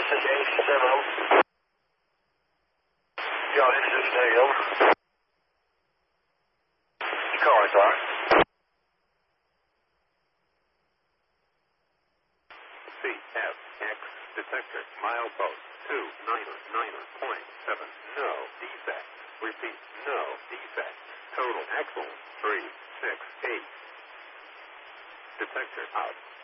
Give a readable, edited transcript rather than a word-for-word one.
SH70. Yeah, this is Dale. You calling, sir? CFX detector milepost 299.7. No defect. Repeat, no defect. Total axle 368. Detector out.